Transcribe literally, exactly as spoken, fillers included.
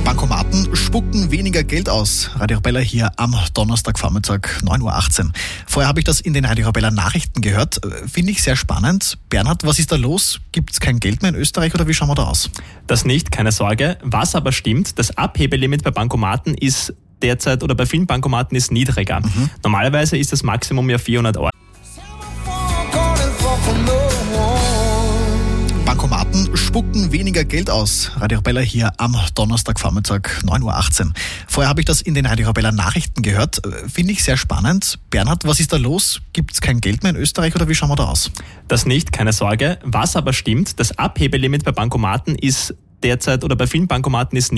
Bankomaten spucken weniger Geld aus. Radio Arabella hier am Donnerstagvormittag, neun Uhr achtzehn. Vorher habe ich das in den Radio Arabella Nachrichten gehört. Finde ich sehr spannend. Bernhard, was ist da los? Gibt es kein Geld mehr in Österreich oder wie schauen wir da aus? Das nicht, keine Sorge. Was aber stimmt, das Abhebelimit bei Bankomaten ist derzeit oder bei vielen Bankomaten ist niedriger. Mhm. Normalerweise ist das Maximum ja vierhundert Euro. Bankomaten spucken weniger Geld aus. Radio Arabella hier am Donnerstagvormittag, neun Uhr achtzehn. Vorher habe ich das in den Radio Arabella Nachrichten gehört. Finde ich sehr spannend. Bernhard, was ist da los? Gibt es kein Geld mehr in Österreich oder wie schauen wir da aus? Das nicht, keine Sorge. Was aber stimmt, das Abhebelimit bei Bankomaten ist derzeit oder bei vielen Bankomaten ist